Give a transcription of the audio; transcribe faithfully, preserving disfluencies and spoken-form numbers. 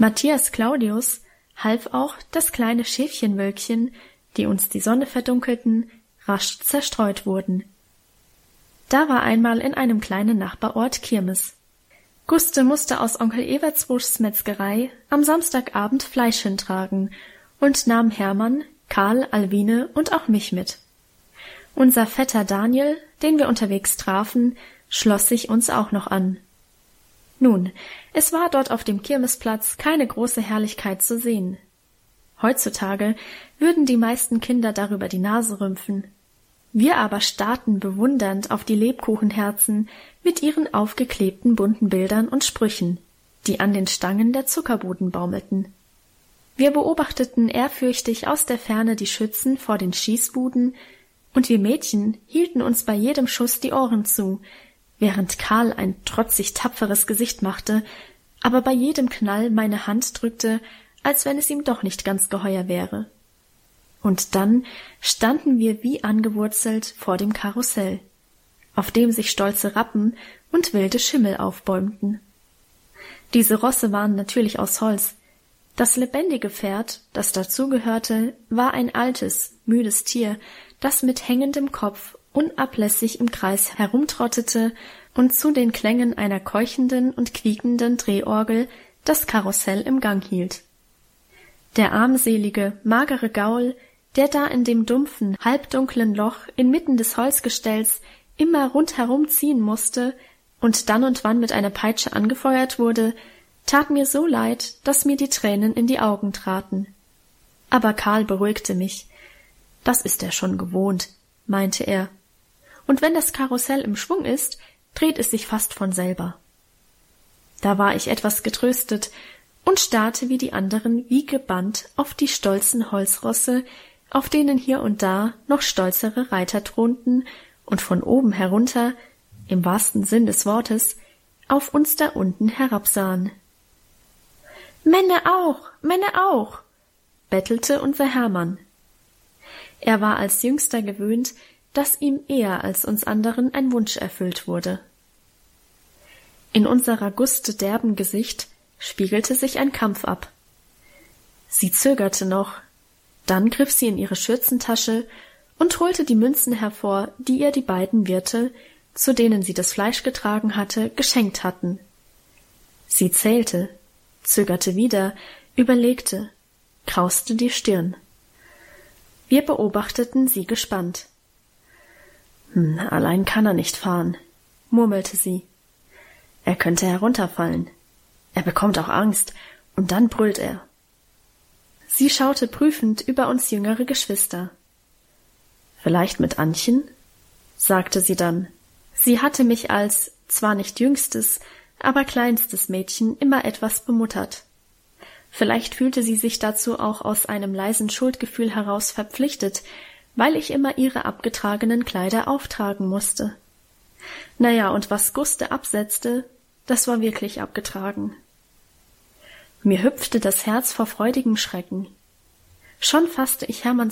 Matthias Claudius half auch, dass kleine Schäfchenwölkchen, die uns die Sonne verdunkelten, rasch zerstreut wurden. Da war einmal in einem kleinen Nachbarort Kirmes. Guste musste aus Onkel Evertsbuschs Metzgerei am Samstagabend Fleisch hintragen und nahm Hermann, Karl, Alwine und auch mich mit. Unser Vetter Daniel, den wir unterwegs trafen, schloss sich uns auch noch an. Nun, es war dort auf dem Kirmesplatz keine große Herrlichkeit zu sehen. Heutzutage würden die meisten Kinder darüber die Nase rümpfen. Wir aber starrten bewundernd auf die Lebkuchenherzen mit ihren aufgeklebten bunten Bildern und Sprüchen, die an den Stangen der Zuckerbuden baumelten. Wir beobachteten ehrfürchtig aus der Ferne die Schützen vor den Schießbuden, und wir Mädchen hielten uns bei jedem Schuss die Ohren zu, während Karl ein trotzig tapferes Gesicht machte, aber bei jedem Knall meine Hand drückte, als wenn es ihm doch nicht ganz geheuer wäre. Und dann standen wir wie angewurzelt vor dem Karussell, auf dem sich stolze Rappen und wilde Schimmel aufbäumten. Diese Rosse waren natürlich aus Holz. Das lebendige Pferd, das dazugehörte, war ein altes, müdes Tier, das mit hängendem Kopf unablässig im Kreis herumtrottete und zu den Klängen einer keuchenden und quiekenden Drehorgel das Karussell im Gang hielt. Der armselige, magere Gaul, der da in dem dumpfen, halbdunklen Loch inmitten des Holzgestells immer rundherum ziehen musste und dann und wann mit einer Peitsche angefeuert wurde, tat mir so leid, dass mir die Tränen in die Augen traten. Aber Karl beruhigte mich. Das ist er schon gewohnt, meinte er. Und wenn das Karussell im Schwung ist, dreht es sich fast von selber. Da war ich etwas getröstet und starrte wie die anderen wie gebannt auf die stolzen Holzrosse, auf denen hier und da noch stolzere Reiter thronten und von oben herunter, im wahrsten Sinn des Wortes, auf uns da unten herabsahen. »Männer auch, Männer auch«, bettelte unser Hermann. Er war als Jüngster gewöhnt, dass ihm eher als uns anderen ein Wunsch erfüllt wurde. In unserer Guste derben Gesicht spiegelte sich ein Kampf ab. Sie zögerte noch, dann griff sie in ihre Schürzentasche und holte die Münzen hervor, die ihr die beiden Wirte, zu denen sie das Fleisch getragen hatte, geschenkt hatten. Sie zählte, zögerte wieder, überlegte, krauste die Stirn. Wir beobachteten sie gespannt. Hm, allein kann er nicht fahren, murmelte sie. Er könnte herunterfallen. Er bekommt auch Angst, und dann brüllt er. Sie schaute prüfend über uns jüngere Geschwister. Vielleicht mit Annchen? Sagte sie dann. Sie hatte mich als, zwar nicht jüngstes, aber kleinstes Mädchen immer etwas bemuttert. Vielleicht fühlte sie sich dazu auch aus einem leisen Schuldgefühl heraus verpflichtet, weil ich immer ihre abgetragenen Kleider auftragen musste. Naja, und was Guste absetzte, das war wirklich abgetragen. Mir hüpfte das Herz vor freudigem Schrecken. Schon fasste ich Hermanns